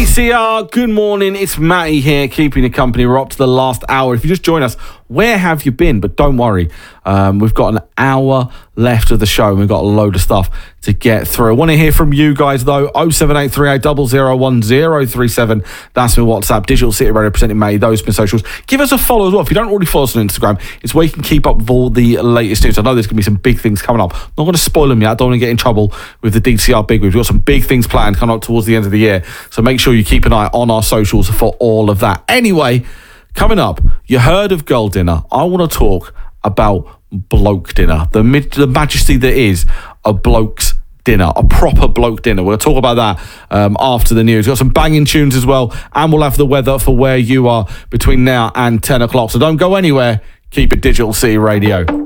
DCR, good morning. It's Matty here, keeping you company. We're up to the last hour. If you just join us, where have you been? But don't worry, we've got an hour left of the show and we've got a load of stuff to get through. I want to hear from you guys though. 07838 001037. That's my WhatsApp. Digital City Radio presenting Matty. Those have been socials. Give us a follow as well. If you don't already follow us on Instagram, it's where you can keep up with all the latest news. I know there's going to be some big things coming up. I'm not going to spoil them yet. I don't want to get in trouble with the DCR big. We've got some big things planned coming up towards the end of the year. So make sure you keep an eye on our socials for all of that. Anyway, coming up, you heard of girl dinner. I want to talk about bloke dinner, the majesty that is a bloke's dinner, a proper bloke dinner. We'll talk about that after the news. We've got some banging tunes as well, and we'll have the weather for where you are between now and 10 o'clock. So don't go anywhere. Keep it Digital City Radio.